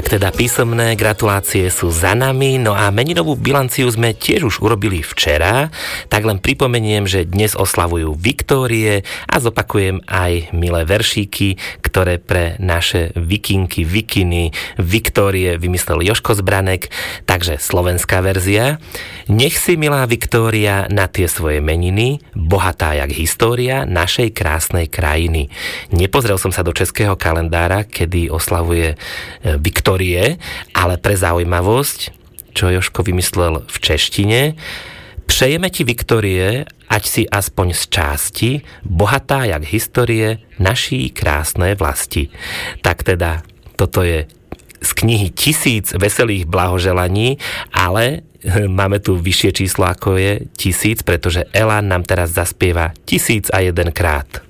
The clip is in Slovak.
Tak teda písomné gratulácie sú za nami, no a meninovú bilanciu sme tiež už urobili včera, tak len pripomeniem, že dnes oslavujú Viktórie a zopakujem aj milé veršíky, ktoré pre naše vikinky, vikiny, Viktórie vymyslel Jožko Zbranek, takže slovenská verzia. Nech si, milá Viktória, na tie svoje meniny, bohatá jak história našej krásnej krajiny. Nepozrel som sa do českého kalendára, kedy oslavuje Viktórie, ale pre zaujímavosť, čo Jožko vymyslel v češtine, přejeme ti, Viktórie, ať si aspoň z části bohatá jak histórie naší krásnej vlasti. Tak teda, toto je z knihy 1000 veselých blahoželaní, ale máme tu vyššie číslo, ako je 1000, pretože Ela nám teraz zaspieva 1001 krát.